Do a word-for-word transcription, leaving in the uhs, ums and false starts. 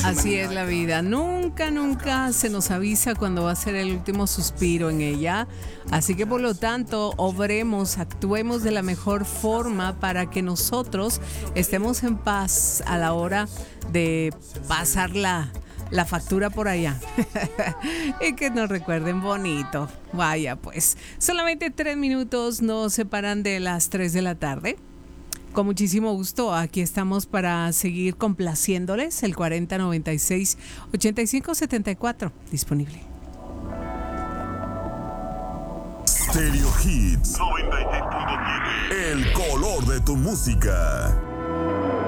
Así es la vida. Nunca, nunca se nos avisa cuando va a ser el último suspiro en ella. Así que por lo tanto, obremos, actuemos de la mejor forma para que nosotros estemos en paz a la hora de pasar la, la factura por allá. Y que nos recuerden bonito. Vaya pues, solamente tres minutos nos separan de las tres de la tarde. Con muchísimo gusto, aquí estamos para seguir complaciéndoles. El cuarenta noventa y seis ochenta y cinco setenta y cuatro disponible. Stereo Hits noventa y seis punto siete. El color de tu música.